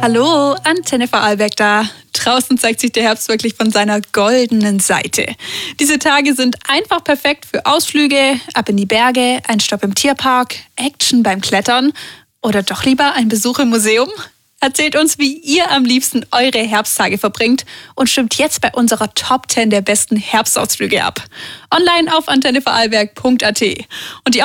Hallo, Antenne Vorarlberg da. Draußen zeigt sich der Herbst wirklich von seiner goldenen Seite. Diese Tage sind einfach perfekt für Ausflüge, ab in die Berge, ein Stopp im Tierpark, Action beim Klettern oder doch lieber ein Besuch im Museum? Erzählt uns, wie ihr am liebsten eure Herbsttage verbringt und stimmt jetzt bei unserer Top 10 der besten Herbstausflüge ab. Online auf antennevorarlberg.at. Und die